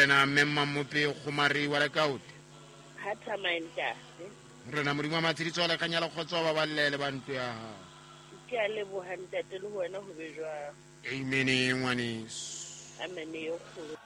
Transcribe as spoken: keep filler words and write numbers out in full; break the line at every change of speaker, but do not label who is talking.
wena memma mope khumari wa lekaut
hata maintate
rena modimo matsitso la kanyala khotso ba ballele bantu ya
ke a leboha ntate le wena ho be jwang
amen ngwani
amen yo kholo